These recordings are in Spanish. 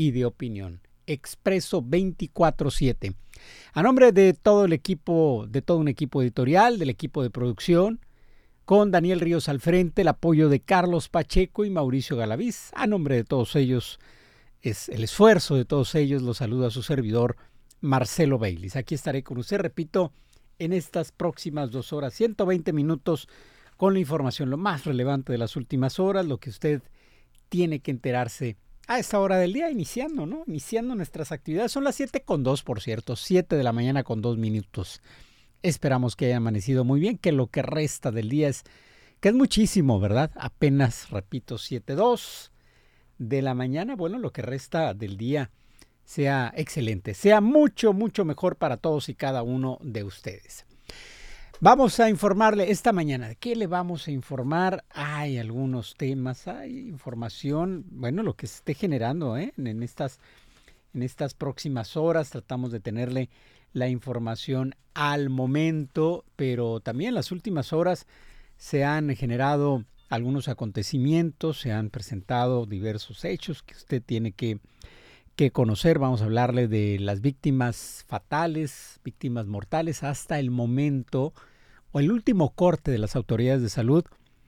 y de opinión. Expreso 24/7. A nombre de todo el equipo, de todo un equipo editorial, del equipo de producción, con Daniel Ríos al frente, el apoyo de Carlos Pacheco y Mauricio Galaviz. A nombre de todos ellos, es el esfuerzo de todos ellos, los saluda a su servidor, Marcelo Baylis. Aquí estaré con usted, repito, en estas próximas 2 horas, 120 minutos, con la información lo más relevante de las últimas horas, lo que usted tiene que enterarse a esta hora del día, iniciando nuestras actividades. Son las 7:02, por cierto, 7 de la mañana con 2 minutos. Esperamos que haya amanecido muy bien, que lo que resta del día que es muchísimo, ¿verdad? Apenas, repito, 7:02 de la mañana. Bueno, lo que resta del día sea excelente, sea mucho, mucho mejor para todos y cada uno de ustedes. Vamos a informarle esta mañana. ¿De qué le vamos a informar? Hay algunos temas, hay información, bueno, lo que se esté generando en estas próximas horas. Tratamos de tenerle la información al momento, pero también en las últimas horas se han generado algunos acontecimientos, se han presentado diversos hechos que usted tiene que conocer. Vamos a hablarle de las víctimas fatales, víctimas mortales, hasta el momento, o el último corte de las autoridades de salud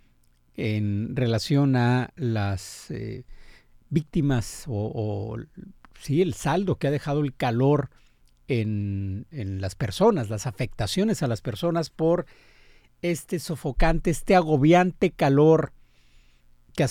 en relación a las víctimas sí, el saldo que ha dejado el calor en las personas, las afectaciones a las personas por este sofocante, este agobiante calor que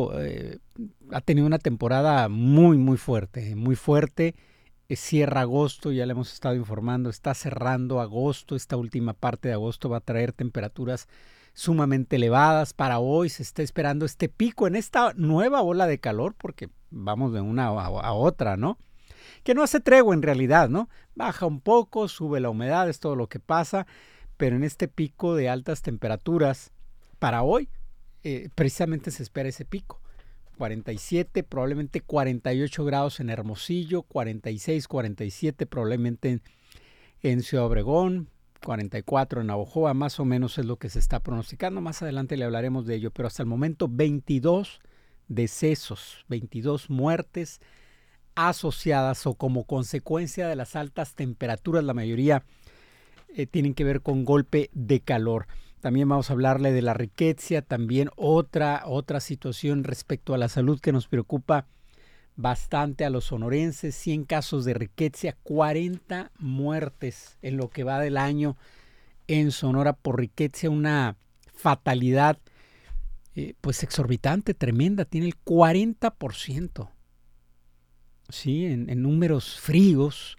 ha tenido una temporada muy, muy fuerte, muy fuerte. Cierra agosto, ya le hemos estado informando, está cerrando agosto, esta última parte de agosto va a traer temperaturas sumamente elevadas. Para hoy se está esperando este pico en esta nueva ola de calor, porque vamos de una a otra, ¿no? Que no hace tregua en realidad, ¿no? Baja un poco, sube la humedad, es todo lo que pasa, pero en este pico de altas temperaturas, para hoy, precisamente se espera ese pico. 47, probablemente 48 grados en Hermosillo, 46, 47 probablemente en Ciudad Obregón, 44 en Navojoa, más o menos es lo que se está pronosticando. Más adelante le hablaremos de ello, pero hasta el momento 22 decesos, 22 muertes asociadas o como consecuencia de las altas temperaturas. La mayoría tienen que ver con golpe de calor. También vamos a hablarle de la riqueza, también otra situación respecto a la salud que nos preocupa bastante a los sonorenses. 100 casos de riqueza, 40 muertes en lo que va del año en Sonora por riqueza, una fatalidad pues exorbitante, tremenda, tiene el 40%. Sí, en números fríos,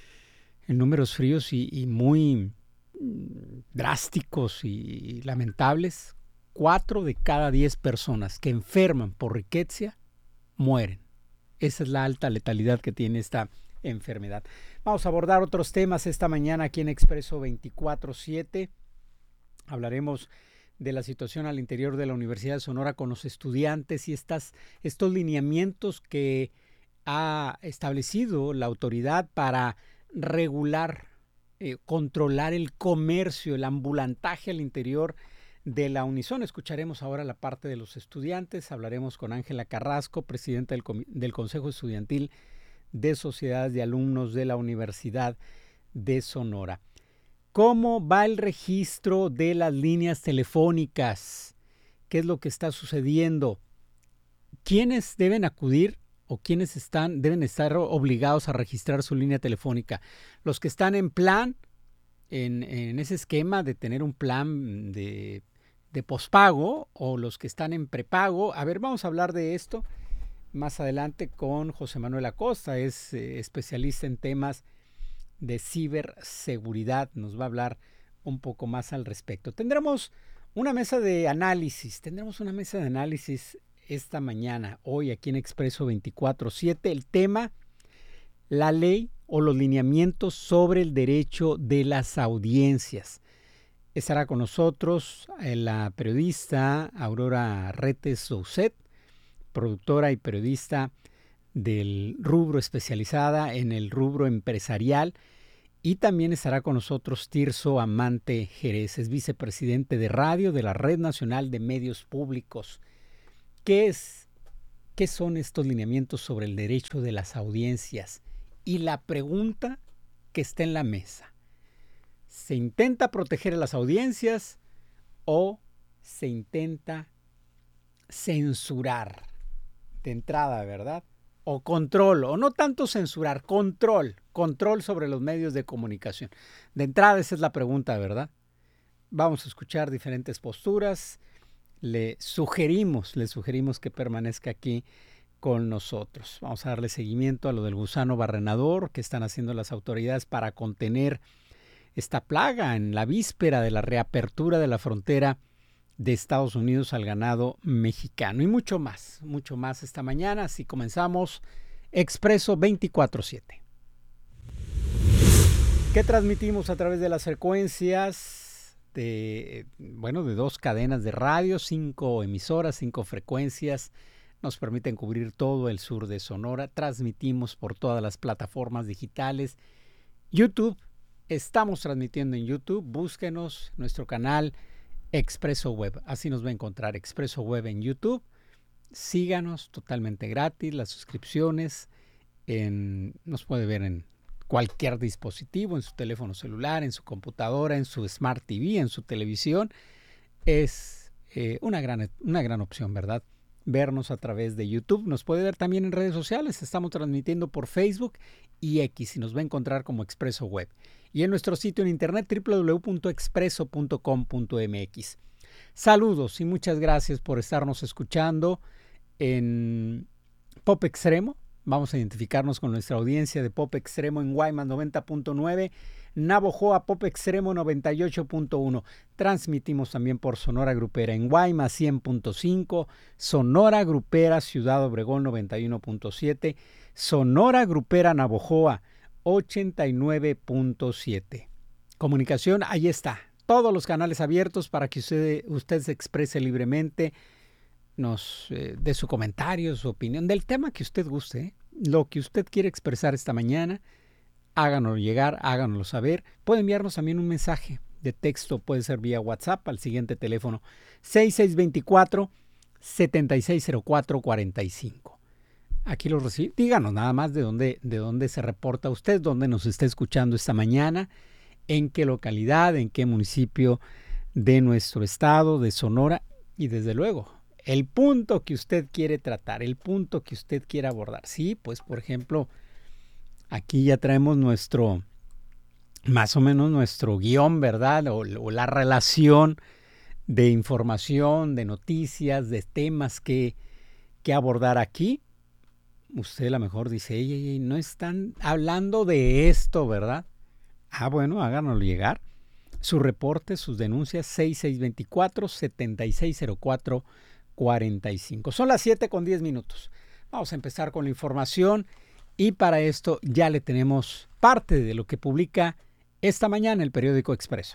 y muy drásticos y lamentables. 4 de cada 10 personas que enferman por riqueza mueren. Esa es la alta letalidad que tiene esta enfermedad. Vamos a abordar otros temas esta mañana aquí en Expreso 24/7. Hablaremos de la situación al interior de la Universidad de Sonora con los estudiantes y estos lineamientos que ha establecido la autoridad para regular, controlar el comercio, el ambulantaje al interior de la Unison. Escucharemos ahora la parte de los estudiantes. Hablaremos con Ángela Carrasco, presidenta del Consejo Estudiantil de Sociedades de Alumnos de la Universidad de Sonora. ¿Cómo va el registro de las líneas telefónicas? ¿Qué es lo que está sucediendo? ¿Quiénes deben acudir o quiénes deben estar obligados a registrar su línea telefónica? Los que están en plan, en ese esquema de tener un plan de pospago, o los que están en prepago. A ver, vamos a hablar de esto más adelante con José Manuel Acosta, es especialista en temas de ciberseguridad, nos va a hablar un poco más al respecto. Tendremos una mesa de análisis, esta mañana, hoy aquí en Expreso 24/7, el tema, la ley o los lineamientos sobre el derecho de las audiencias. Estará con nosotros la periodista Aurora Retes Doucet, productora y periodista del rubro, especializada en el rubro empresarial, y también estará con nosotros Tirso Amante Jerez, es vicepresidente de radio de la Red Nacional de Medios Públicos. ¿Qué ¿Qué son estos lineamientos sobre el derecho de las audiencias? Y la pregunta que está en la mesa: ¿se intenta proteger a las audiencias o se intenta censurar de entrada, verdad? O control, o no tanto censurar, control sobre los medios de comunicación. De entrada esa es la pregunta, ¿verdad? Vamos a escuchar diferentes posturas. Le sugerimos que permanezca aquí con nosotros. Vamos a darle seguimiento a lo del gusano barrenador que están haciendo las autoridades para contener esta plaga en la víspera de la reapertura de la frontera de Estados Unidos al ganado mexicano. Y mucho más esta mañana. Así comenzamos Expreso 24/7. Que transmitimos a través de las frecuencias de 2 cadenas de radio, 5 emisoras, 5 frecuencias. Nos permiten cubrir todo el sur de Sonora. Transmitimos por todas las plataformas digitales. YouTube, estamos transmitiendo en YouTube. Búsquenos nuestro canal Expreso Web. Así nos va a encontrar, Expreso Web en YouTube. Síganos, totalmente gratis. Las suscripciones nos puede ver en cualquier dispositivo, en su teléfono celular, en su computadora, en su Smart TV, en su televisión. Es una gran opción, ¿verdad? Vernos a través de YouTube. Nos puede ver también en redes sociales. Estamos transmitiendo por Facebook y X y nos va a encontrar como Expreso Web. Y en nuestro sitio en internet www.expreso.com.mx. Saludos y muchas gracias por estarnos escuchando en Pop Extremo. Vamos a identificarnos con nuestra audiencia de Pop Extremo en Guaymas 90.9, Navojoa Pop Extremo 98.1. Transmitimos también por Sonora Grupera en Guaymas 100.5, Sonora Grupera Ciudad Obregón 91.7, Sonora Grupera Navojoa 89.7. Comunicación, ahí está. Todos los canales abiertos para que usted se exprese libremente, nos dé su comentario, su opinión, del tema que usted guste, lo que usted quiere expresar esta mañana. Háganoslo llegar, háganoslo saber. Puede enviarnos también un mensaje de texto, puede ser vía WhatsApp al siguiente teléfono 6624-760445. Aquí lo recibe. Díganos nada más de dónde se reporta usted, dónde nos está escuchando esta mañana, en qué localidad, en qué municipio de nuestro estado, de Sonora, y desde luego el punto que usted quiere tratar, el punto que usted quiere abordar. Sí, pues por ejemplo, aquí ya traemos más o menos nuestro guión, ¿verdad? O la relación de información, de noticias, de temas que abordar aquí. Usted a lo mejor dice, ey, no están hablando de esto, ¿verdad? Bueno, háganoslo llegar. Su reporte, sus denuncias, 6624-760445. Son las 7:10. Vamos a empezar con la información y para esto ya le tenemos parte de lo que publica esta mañana el periódico Expreso.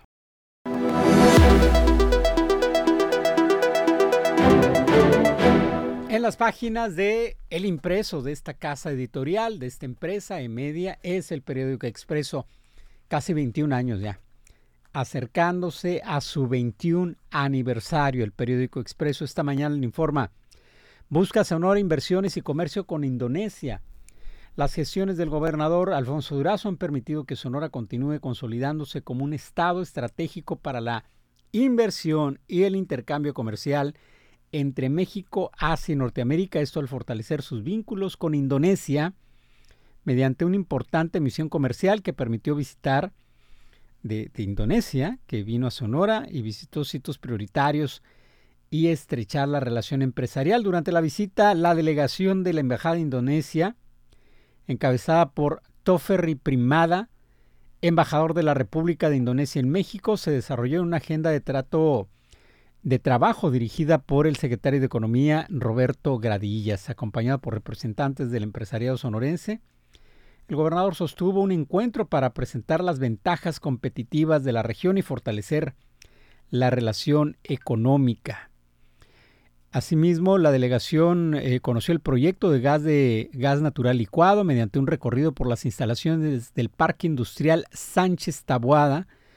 En las páginas de El Impreso, de esta casa editorial, de esta empresa eMedia, es el periódico Expreso, casi 21 años ya, acercándose a su 21 aniversario. El periódico Expreso esta mañana le informa: busca Sonora inversiones y comercio con Indonesia. Las gestiones del gobernador Alfonso Durazo han permitido que Sonora continúe consolidándose como un estado estratégico para la inversión y el intercambio comercial entre México, Asia y Norteamérica. Esto al fortalecer sus vínculos con Indonesia mediante una importante misión comercial que permitió visitar de Indonesia, que vino a Sonora y visitó sitios prioritarios y estrechar la relación empresarial. Durante la visita, la delegación de la Embajada de Indonesia, encabezada por Toferry Primada, embajador de la República de Indonesia en México, se desarrolló una agenda de trabajo dirigida por el secretario de Economía, Roberto Gradillas, acompañado por representantes del empresariado sonorense. El gobernador sostuvo un encuentro para presentar las ventajas competitivas de la región y fortalecer la relación económica. Asimismo, la delegación conoció el proyecto de gas natural licuado mediante un recorrido por las instalaciones del Parque Industrial Sánchez Taboada,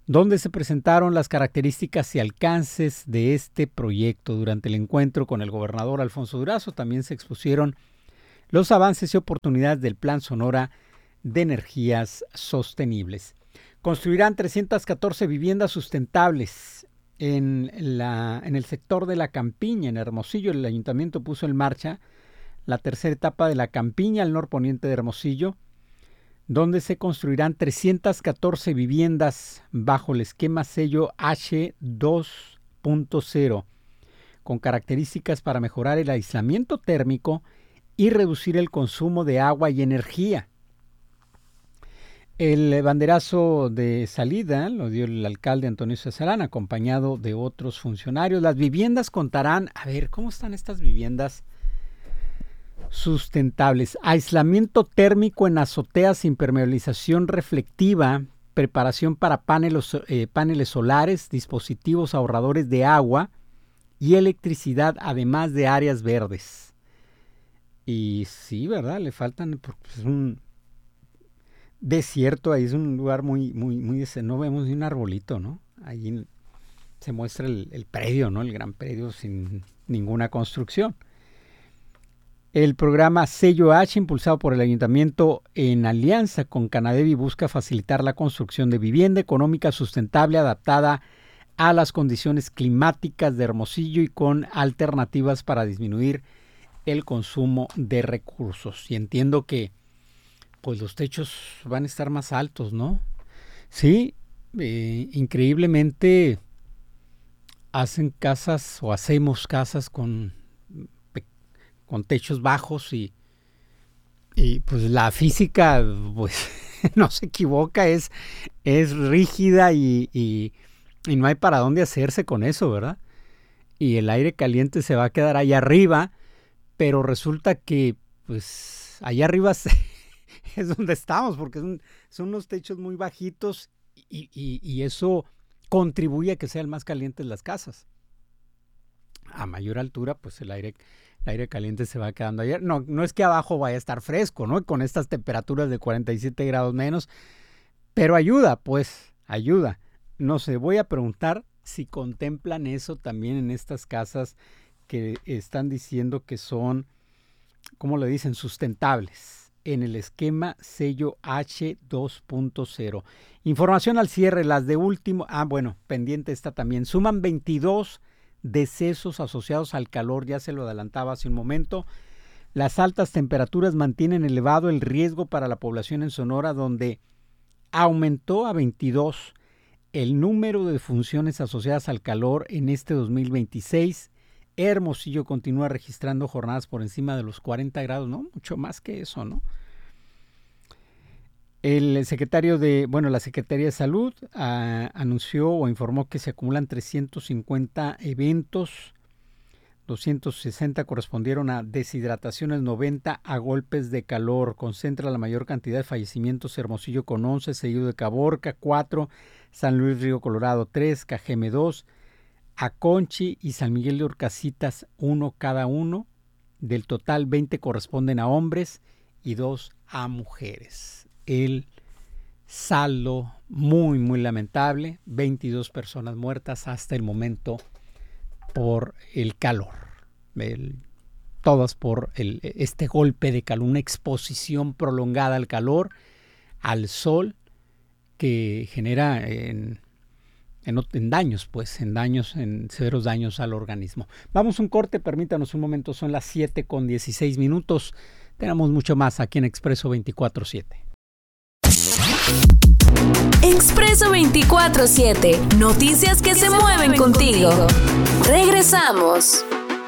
donde se presentaron las características y alcances de este proyecto. Durante el encuentro con el gobernador Alfonso Durazo también se expusieron los avances y oportunidades del Plan Sonora de Energías Sostenibles. Construirán 314 viviendas sustentables en el sector de La Campiña, en Hermosillo. El ayuntamiento puso en marcha la tercera etapa de La Campiña, al norponiente de Hermosillo, donde se construirán 314 viviendas bajo el esquema sello H2.0, con características para mejorar el aislamiento térmico y reducir el consumo de agua y energía. El banderazo de salida lo dio el alcalde Antonio Cesarán, acompañado de otros funcionarios. Las viviendas contarán, a ver, ¿cómo están estas viviendas sustentables? Aislamiento térmico en azoteas, impermeabilización reflectiva, preparación para paneles solares, dispositivos ahorradores de agua y electricidad, además de áreas verdes. Y sí, ¿verdad? Le faltan, porque es un desierto, ahí es un lugar muy no vemos ni un arbolito, ¿no? Ahí se muestra el predio, ¿no? El gran predio sin ninguna construcción. El programa Sello H, impulsado por el ayuntamiento en alianza con Canadevi, busca facilitar la construcción de vivienda económica sustentable adaptada a las condiciones climáticas de Hermosillo y con alternativas para disminuir el consumo de recursos. Y entiendo que pues los techos van a estar más altos, ¿no? Sí, increíblemente hacemos casas con techos bajos y pues la física pues no se equivoca, es rígida y no hay para dónde hacerse con eso, ¿verdad? Y el aire caliente se va a quedar allá arriba, pero resulta que pues allá arriba es donde estamos, porque son unos techos muy bajitos y eso contribuye a que sean más calientes las casas. A mayor altura, pues el aire caliente se va quedando allá. No es que abajo vaya a estar fresco, ¿no? Con estas temperaturas de 47 grados menos, pero ayuda. No sé, voy a preguntar si contemplan eso también en estas casas que están diciendo que son, ¿cómo le dicen? Sustentables, en el esquema sello H2.0. Información al cierre, las de último, pendiente está también. Suman 22 decesos asociados al calor, ya se lo adelantaba hace un momento. Las altas temperaturas mantienen elevado el riesgo para la población en Sonora, donde aumentó a 22 el número de defunciones asociadas al calor en este 2026. Hermosillo continúa registrando jornadas por encima de los 40 grados, ¿no? Mucho más que eso, ¿no? La Secretaría de Salud anunció o informó que se acumulan 350 eventos, 260 correspondieron a deshidrataciones, 90 a golpes de calor. Concentra la mayor cantidad de fallecimientos Hermosillo con 11, seguido de Caborca 4, San Luis Río Colorado 3, Cajeme 2, Aconchi y San Miguel de Orcasitas 1 cada uno. Del total, 20 corresponden a hombres y 2 a mujeres. El saldo muy lamentable, 22 personas muertas hasta el momento por el calor, todas por este golpe de calor, una exposición prolongada al calor, al sol, que genera en daños, en severos daños al organismo. Vamos a un corte, permítanos un momento, son las 7:16. Tenemos mucho más aquí en Expreso 24/7. Expreso 24/7. Noticias que se mueven contigo. Regresamos.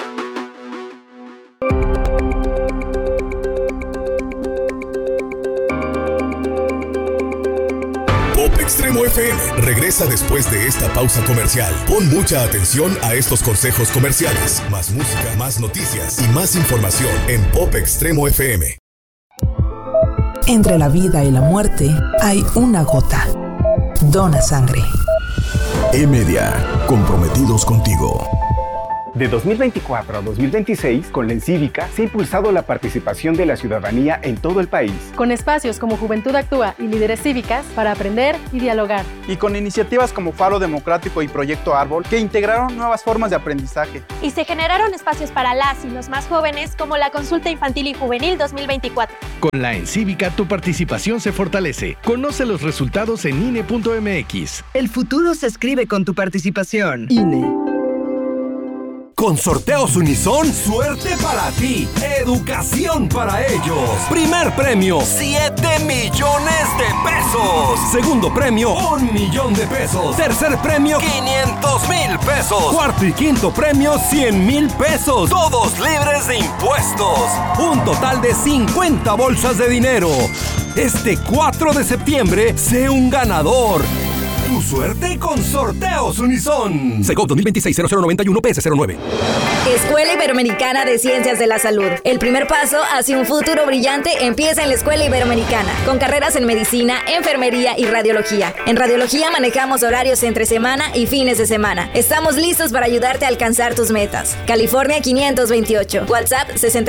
Pop Extremo FM regresa después de esta pausa comercial. Pon mucha atención a estos consejos comerciales. Más música, más noticias y más información en Pop Extremo FM. Entre la vida y la muerte hay una gota. Dona sangre. E-Media, comprometidos contigo. De 2024 a 2026, con la Encívica se ha impulsado la participación de la ciudadanía en todo el país. Con espacios como Juventud Actúa y Líderes Cívicas para aprender y dialogar. Y con iniciativas como Faro Democrático y Proyecto Árbol que integraron nuevas formas de aprendizaje. Y se generaron espacios para las y los más jóvenes como la Consulta Infantil y Juvenil 2024. Con la Encívica tu participación se fortalece. Conoce los resultados en INE.mx. El futuro se escribe con tu participación. INE. Con Sorteos Unison, suerte para ti, educación para ellos. Primer premio, 7 millones de pesos. Segundo premio, 1 millón de pesos. Tercer premio, 500,000 pesos. Cuarto y quinto premio, 100,000 pesos. Todos libres de impuestos. Un total de 50 bolsas de dinero. Este 4 de septiembre, sé un ganador. Tu suerte con Sorteos Unison. Segov 2026-0091 PS09. Escuela Iberoamericana de Ciencias de la Salud. El primer paso hacia un futuro brillante empieza en la Escuela Iberoamericana, con carreras en medicina, enfermería y radiología. En radiología manejamos horarios entre semana y fines de semana. Estamos listos para ayudarte a alcanzar tus metas. California 528. WhatsApp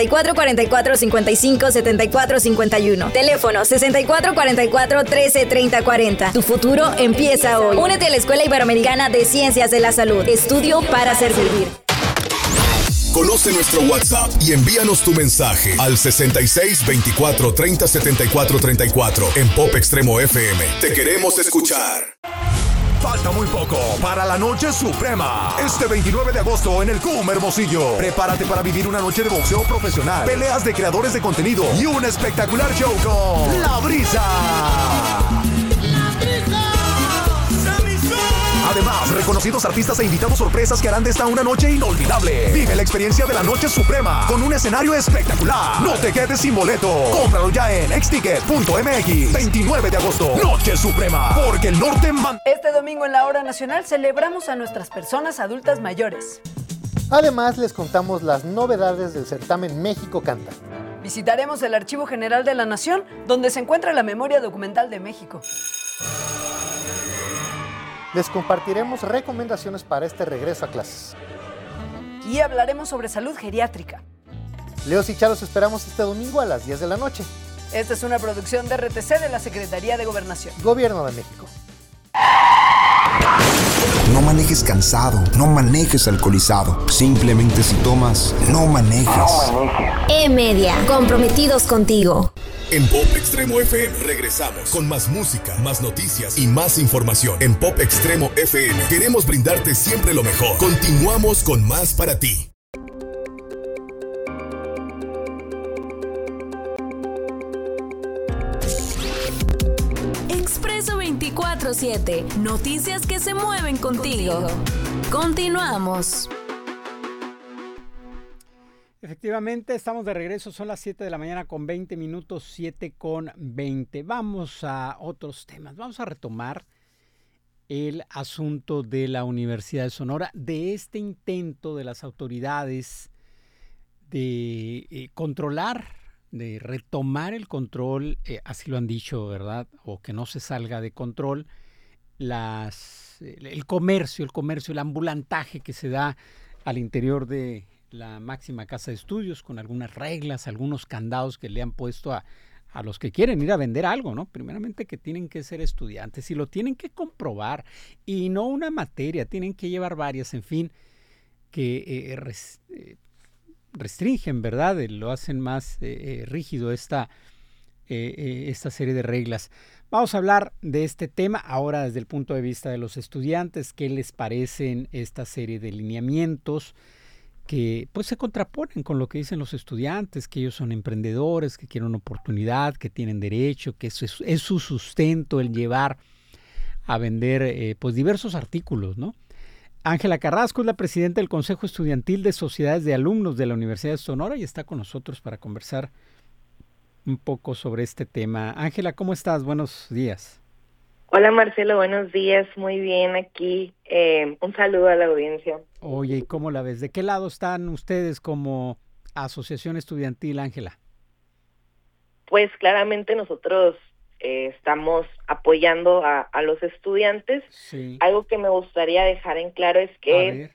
6444-557451. Teléfono 6444-133040. Tu futuro empieza hoy. Únete a la Escuela Iberoamericana de Ciencias de la Salud. Estudio para servir. Conoce nuestro WhatsApp y envíanos tu mensaje al 66 24 30 74 34 en Pop Extremo FM. Te queremos escuchar. Falta muy poco para la Noche Suprema. Este 29 de agosto en el CUM Hermosillo. Prepárate para vivir una noche de boxeo profesional, peleas de creadores de contenido y un espectacular show con La Brisa. Además, reconocidos artistas e invitados sorpresas que harán de esta una noche inolvidable. Vive la experiencia de la Noche Suprema con un escenario espectacular. No te quedes sin boleto. Cómpralo ya en xticket.mx. 29 de agosto, Noche Suprema, porque el norte Este domingo en la Hora Nacional celebramos a nuestras personas adultas mayores. Además, les contamos las novedades del certamen México Canta. Visitaremos el Archivo General de la Nación, donde se encuentra la memoria documental de México. Les compartiremos recomendaciones para este regreso a clases. Y hablaremos sobre salud geriátrica. Leos y Charo, los esperamos este domingo a las 10 de la noche. Esta es una producción de RTC de la Secretaría de Gobernación. Gobierno de México. No manejes cansado, no manejes alcoholizado. Simplemente si tomas, no manejes. E-Media, comprometidos contigo. En Pop Extremo FM regresamos con más música, más noticias y más información. En Pop Extremo FM queremos brindarte siempre lo mejor. Continuamos con más para ti. Expreso 24/7. Noticias que se mueven contigo. Continuamos. Efectivamente, estamos de regreso, son las 7 de la mañana con 20 minutos, 7:20. Vamos a otros temas, vamos a retomar el asunto de la Universidad de Sonora, de este intento de las autoridades de controlar, de retomar el control, así lo han dicho, ¿verdad? O que no se salga de control el comercio, el ambulantaje que se da al interior de la máxima casa de estudios, con algunas reglas, algunos candados que le han puesto a los que quieren ir a vender algo, ¿no? Primeramente que tienen que ser estudiantes y lo tienen que comprobar, y no una materia, tienen que llevar varias, en fin, que restringen, ¿verdad? Lo hacen más rígido esta serie de reglas. Vamos a hablar de este tema ahora desde el punto de vista de los estudiantes. ¿Qué les parecen esta serie de lineamientos que pues se contraponen con lo que dicen los estudiantes, que ellos son emprendedores, que quieren una oportunidad, que tienen derecho, que es su sustento el llevar a vender pues diversos artículos, ¿no? Ángela Carrasco es la presidenta del Consejo Estudiantil de Sociedades de Alumnos de la Universidad de Sonora y está con nosotros para conversar un poco sobre este tema. Ángela, ¿cómo estás? Buenos días. Hola Marcelo, buenos días, muy bien aquí. Un saludo a la audiencia. Oye, ¿y cómo la ves? ¿De qué lado están ustedes como asociación estudiantil, Ángela? Pues claramente nosotros estamos apoyando a los estudiantes. Sí. Algo que me gustaría dejar en claro es que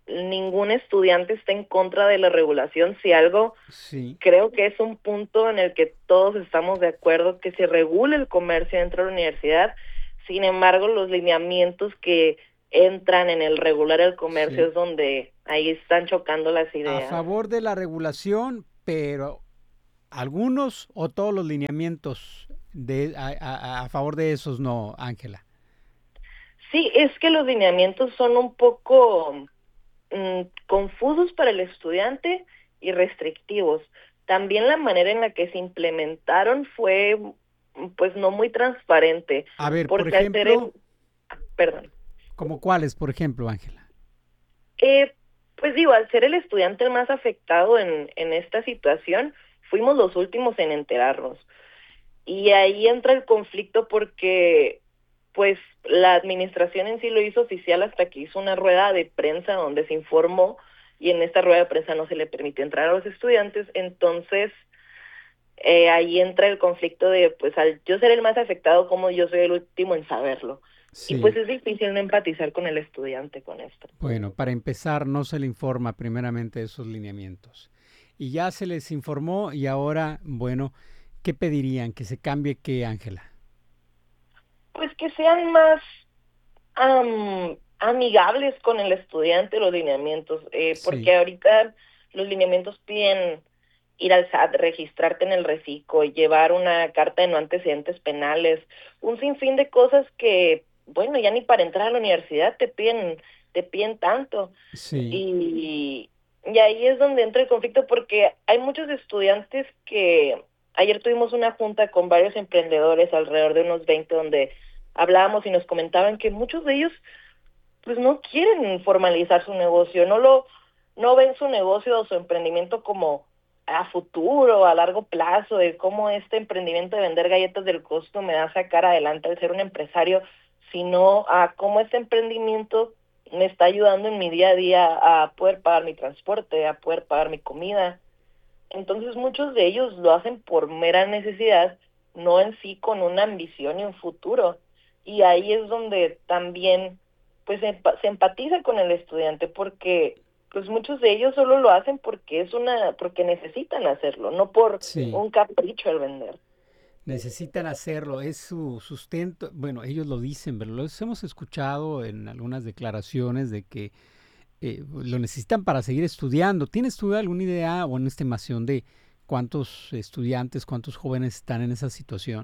ningún estudiante está en contra de la regulación. Si algo, creo que es un punto en el que todos estamos de acuerdo, que se regule el comercio dentro de la universidad. Sin embargo, los lineamientos que entran en el regular el comercio es donde ahí están chocando las ideas. A favor de la regulación, pero algunos o todos los lineamientos a favor de esos no, Ángela. Sí, es que los lineamientos son un poco confusos para el estudiante y restrictivos. También la manera en la que se implementaron fue pues no muy transparente. A ver, por ejemplo, perdón. ¿Cómo cuáles, por ejemplo, Ángela? Pues digo, al ser el estudiante el más afectado en esta situación, fuimos los últimos en enterarnos. Y ahí entra el conflicto porque pues la administración en sí lo hizo oficial hasta que hizo una rueda de prensa donde se informó, y en esta rueda de prensa no se le permitió entrar a los estudiantes. Entonces ahí entra el conflicto de, pues al yo ser el más afectado, como yo soy el último en saberlo. Sí. Y pues es difícil no empatizar con el estudiante con esto. Bueno, para empezar, no se le informa primeramente de esos lineamientos. Y ya se les informó, y ahora, bueno, ¿qué pedirían? ¿Que se cambie qué, Ángela? Pues que sean más amigables con el estudiante los lineamientos, porque ahorita los lineamientos piden ir al SAT, registrarte en el RECICO, llevar una carta de no antecedentes penales, un sinfín de cosas que, bueno, ya ni para entrar a la universidad te piden tanto. Sí. Y ahí es donde entra el conflicto, porque hay muchos estudiantes que ayer tuvimos una junta con varios emprendedores, alrededor de unos 20, donde hablábamos y nos comentaban que muchos de ellos pues no quieren formalizar su negocio, no ven su negocio o su emprendimiento como a futuro, a largo plazo, de cómo este emprendimiento de vender galletas del Costco me va a sacar adelante al ser un empresario, sino a cómo este emprendimiento me está ayudando en mi día a día a poder pagar mi transporte, a poder pagar mi comida. Entonces muchos de ellos lo hacen por mera necesidad, no en sí con una ambición y un futuro. Y ahí es donde también pues se empatiza con el estudiante, porque pues muchos de ellos solo lo hacen porque porque necesitan hacerlo, no por un capricho al vender. Necesitan hacerlo, es su sustento. Bueno, ellos lo dicen, pero los hemos escuchado en algunas declaraciones de que lo necesitan para seguir estudiando. ¿Tienes tú alguna idea o una estimación de cuántos estudiantes, cuántos jóvenes están en esa situación?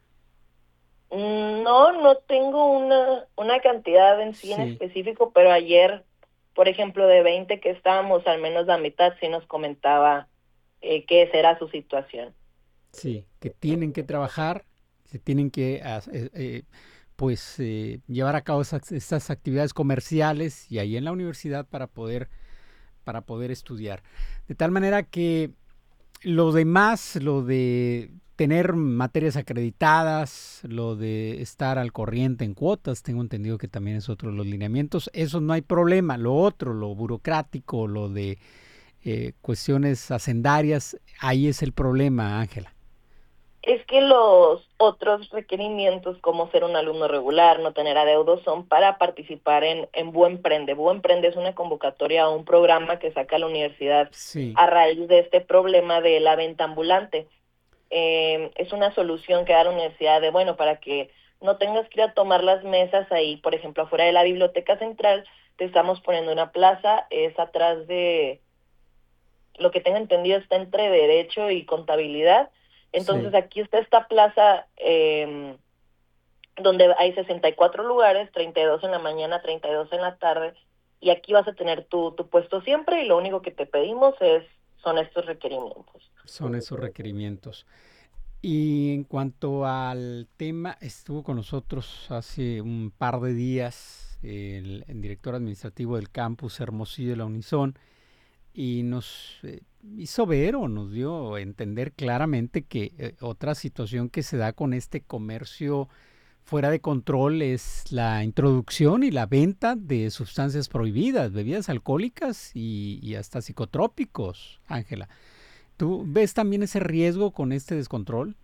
No tengo una cantidad en sí en específico, pero ayer, por ejemplo, de 20 que estábamos, al menos la mitad sí nos comentaba que esa era su situación. Sí, que tienen que trabajar, se tienen que llevar a cabo estas actividades comerciales y ahí en la universidad para poder estudiar. De tal manera que lo demás, lo de tener materias acreditadas, lo de estar al corriente en cuotas, tengo entendido que también es otro de los lineamientos, eso no hay problema. Lo otro, lo burocrático, lo de cuestiones hacendarias, ahí es el problema, Ángela. Es que los otros requerimientos, como ser un alumno regular, no tener adeudos, son para participar en Buen Prende. Buen Prende es una convocatoria a un programa que saca la universidad a raíz de este problema de la venta ambulante. Es una solución que da la universidad de, bueno, para que no tengas que ir a tomar las mesas ahí, por ejemplo, afuera de la biblioteca central, te estamos poniendo una plaza, es atrás de, lo que tengo entendido, está entre Derecho y Contabilidad. Entonces aquí está esta plaza donde hay 64 lugares, 32 en la mañana, 32 en la tarde, y aquí vas a tener tu puesto siempre, y lo único que te pedimos son estos requerimientos. Son esos requerimientos. Y en cuanto al tema, estuvo con nosotros hace un par de días el director administrativo del campus Hermosillo de la Unison, y nos hizo ver o nos dio a entender claramente que otra situación que se da con este comercio fuera de control es la introducción y la venta de sustancias prohibidas, bebidas alcohólicas y hasta psicotrópicos, Ángela. ¿Tú ves también ese riesgo con este descontrol?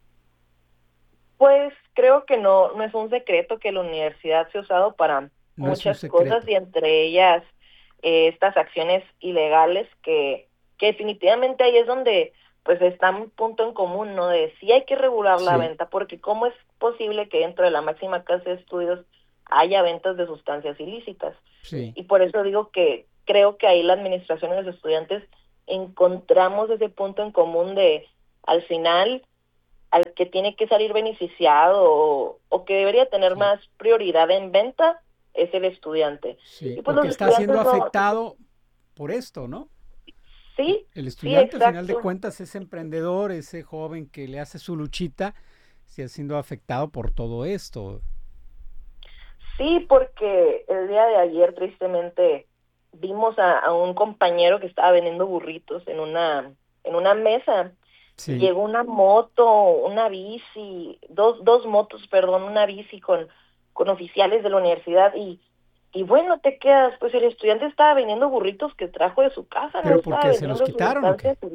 Pues creo que no es un secreto que la universidad se ha usado para muchas cosas, y entre ellas estas acciones ilegales que definitivamente ahí es donde pues está un punto en común, ¿no? De sí hay que regular la venta, porque ¿cómo es posible que dentro de la máxima casa de estudios haya ventas de sustancias ilícitas? Sí. Y por eso digo que creo que ahí la administración y los estudiantes encontramos ese punto en común de, al final, al que tiene que salir beneficiado o que debería tener más prioridad en venta es el estudiante. Sí, y pues porque está siendo afectado por esto, ¿no? Sí. El estudiante, sí, al final de cuentas, ese emprendedor, ese joven que le hace su luchita, está siendo afectado por todo esto. Sí, porque el día de ayer, tristemente, vimos a un compañero que estaba vendiendo burritos en una mesa. Sí. Llegó una moto, una bici, dos motos, perdón, una bici con oficiales de la universidad y bueno, te quedas, pues el estudiante estaba vendiendo burritos que trajo de su casa. ¿Pero porque se los quitaron o qué?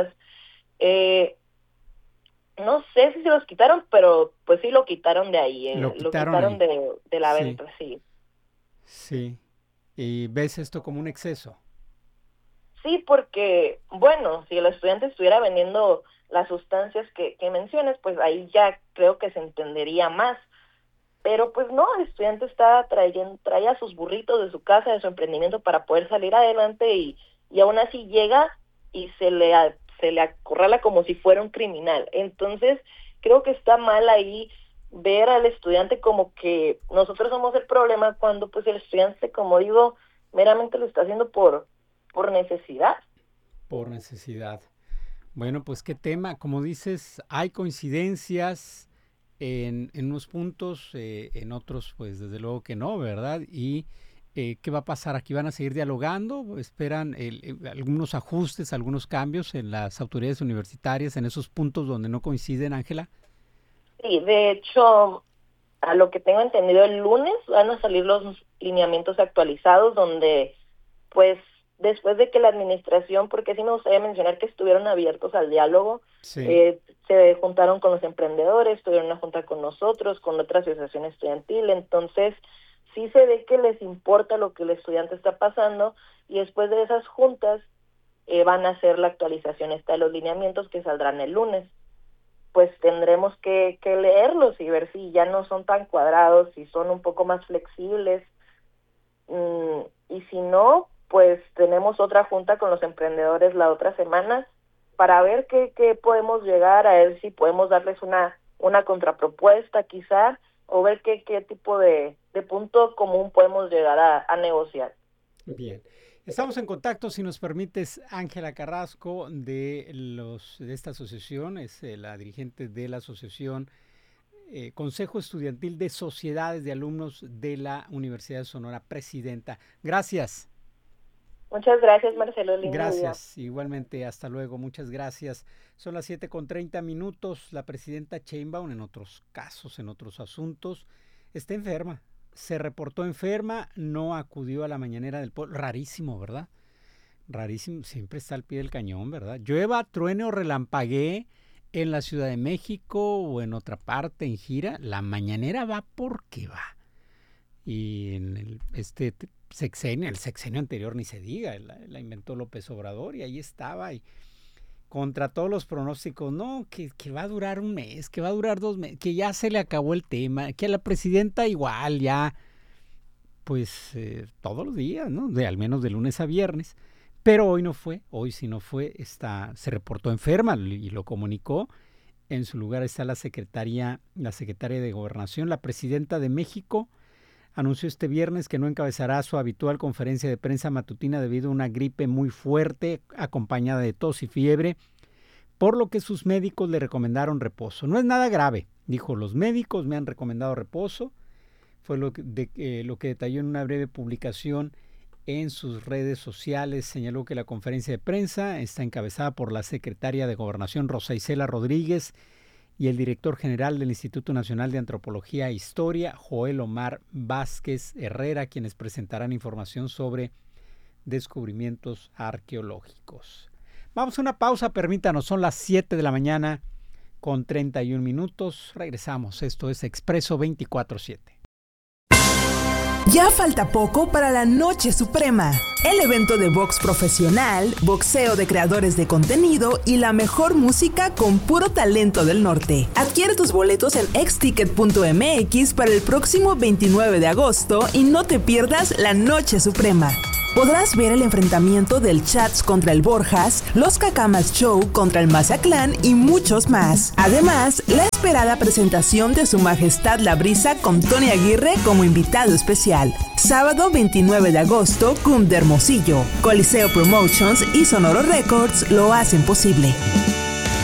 No sé si se los quitaron, pero pues sí lo quitaron de ahí. Lo quitaron de la venta, sí. Sí. ¿Y ves esto como un exceso? Sí, porque, bueno, si el estudiante estuviera vendiendo las sustancias que mencionas, pues ahí ya creo que se entendería más. Pero pues no, el estudiante traía sus burritos de su casa, de su emprendimiento para poder salir adelante y aún así llega y se le acorrala como si fuera un criminal. Entonces creo que está mal ahí ver al estudiante como que nosotros somos el problema cuando pues el estudiante, como digo, meramente lo está haciendo por necesidad. Por necesidad. Bueno, pues qué tema, como dices, hay coincidencias en unos puntos, en otros pues desde luego que no, ¿verdad? Y ¿qué va a pasar aquí? ¿Van a seguir dialogando? ¿Esperan algunos ajustes, algunos cambios en las autoridades universitarias en esos puntos donde no coinciden, Ángela? Sí, de hecho, a lo que tengo entendido, el lunes van a salir los lineamientos actualizados donde pues después de que la administración, porque sí me gustaría mencionar que estuvieron abiertos al diálogo, sí. Se juntaron con los emprendedores, tuvieron una junta con nosotros, con otra asociación estudiantil, entonces sí se ve que les importa lo que el estudiante está pasando y después de esas juntas van a hacer la actualización de los lineamientos que saldrán el lunes. Pues tendremos que leerlos y ver si ya no son tan cuadrados, si son un poco más flexibles, y si no, pues tenemos otra junta con los emprendedores la otra semana para ver qué podemos llegar, a ver si podemos darles una contrapropuesta quizá, o ver qué tipo de punto común podemos llegar a negociar. Bien. Estamos en contacto, si nos permites, Ángela Carrasco, de esta asociación, es la dirigente de la asociación Consejo Estudiantil de Sociedades de Alumnos de la Universidad de Sonora, presidenta. Gracias. Muchas gracias, Marcelo. Lindo gracias, día. Igualmente, hasta luego, muchas gracias. Son las 7:30. La presidenta Sheinbaum, en otros casos, en otros asuntos, está enferma. Se reportó enferma, no acudió a la mañanera del pueblo. Rarísimo, ¿verdad? Rarísimo, siempre está al pie del cañón, ¿verdad? Llueva, truene o relampaguee en la Ciudad de México o en otra parte, en gira, la mañanera va porque va. Y en el sexenio anterior ni se diga, la inventó López Obrador y ahí estaba y contra todos los pronósticos, no, que va a durar un mes, que va a durar 2 meses, que ya se le acabó el tema, que a la presidenta igual ya, pues todos los días, ¿no? Al menos de lunes a viernes, pero hoy no fue, hoy sí no fue, se reportó enferma y lo comunicó. En su lugar está la secretaria de Gobernación. La presidenta de México anunció este viernes que no encabezará su habitual conferencia de prensa matutina debido a una gripe muy fuerte acompañada de tos y fiebre, por lo que sus médicos le recomendaron reposo. No es nada grave, dijo, los médicos me han recomendado reposo, fue lo que detalló en una breve publicación en sus redes sociales. Señaló que la conferencia de prensa está encabezada por la secretaria de Gobernación, Rosa Isela Rodríguez, y el director general del Instituto Nacional de Antropología e Historia, Joel Omar Vázquez Herrera, quienes presentarán información sobre descubrimientos arqueológicos. Vamos a una pausa, permítanos, son las 7:31. Regresamos, esto es Expreso 24/7. Ya falta poco para la Noche Suprema, el evento de box profesional, boxeo de creadores de contenido y la mejor música con puro talento del norte. Adquiere tus boletos en xticket.mx para el próximo 29 de agosto y no te pierdas la Noche Suprema. Podrás ver el enfrentamiento del Chats contra el Borjas, los Cacamas Show contra el Mazatlán y muchos más. Además, la esperada presentación de Su Majestad La Brisa con Tony Aguirre como invitado especial. Sábado 29 de agosto, CUM de Hermosillo. Coliseo Promotions y Sonoro Records lo hacen posible.